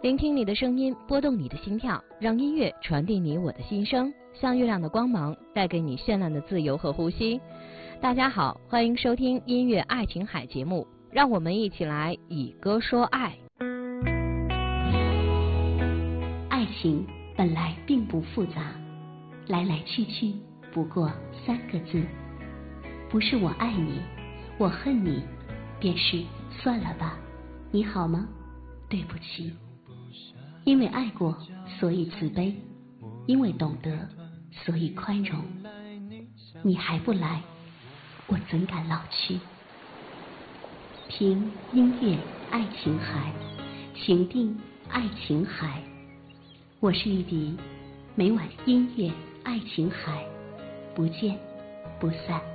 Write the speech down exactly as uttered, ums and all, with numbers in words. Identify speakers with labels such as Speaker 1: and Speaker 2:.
Speaker 1: 聆听你的声音，拨动你的心跳，让音乐传递你我的心声，像月亮的光芒，带给你绚烂的自由和呼吸。大家好，欢迎收听音乐爱琴海节目，让我们一起来以歌说爱。
Speaker 2: 爱情本来并不复杂，来来去去不过三个字，不是我爱你，我恨你，便是算了吧，你好吗？对不起。因为爱过，所以慈悲；因为懂得，所以宽容。你还不来，我怎敢老去？听音乐爱琴海，情定爱琴海。我是玉笛，每晚音乐爱琴海，不见不散。